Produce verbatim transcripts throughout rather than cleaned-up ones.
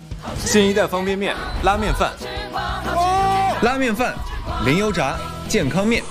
新一代方便面拉面饭， 拉面饭，零油炸，健康面，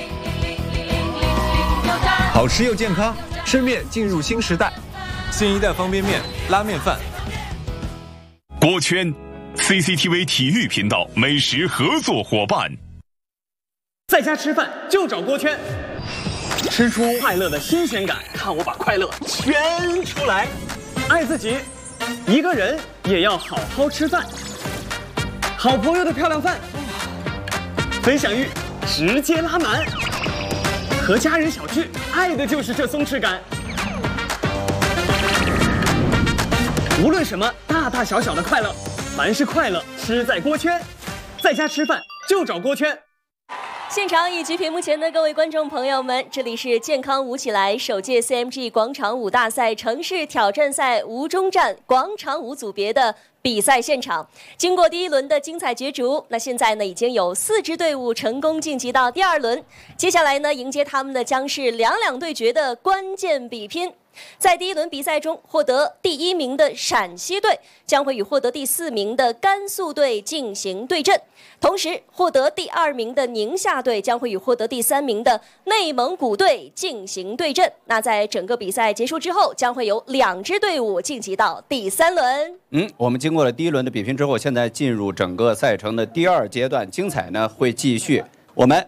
好吃又健康， 吃面进入新时代。新一代方便面拉面饭。 锅圈 ，C C T V 体育频道美食合作伙伴。 在家吃饭就找锅圈，吃出快乐的新鲜感，看我把快乐圈出来。爱自己，一个人也要好好吃饭。好朋友的漂亮饭，分享欲直接拉满。和家人小聚，爱的就是这松弛感。无论什么大大小小的快乐，凡是快乐吃在锅圈。在家吃饭就找锅圈。 现场以及屏幕前的各位观众朋友们，这里是健康舞起来首届 C M G 广场舞大赛城市挑战赛吴中站广场舞组别的比赛现场。经过第一轮的精彩角逐，那现在呢已经有四支队伍成功晋级到第二轮，接下来呢迎接他们的将是两两对决的关键比拼。在第一轮比赛中，获得第一名的陕西队将会与获得第四名的甘肃队进行对阵，同时获得第二名的宁夏队将会与获得第三名的内蒙古队进行对阵。那在整个比赛结束之后，将会有两支队伍晋级到第三轮。 嗯，我们经过了第一轮的比拼之后，现在进入整个赛程的第二阶段，精彩呢会继续。我们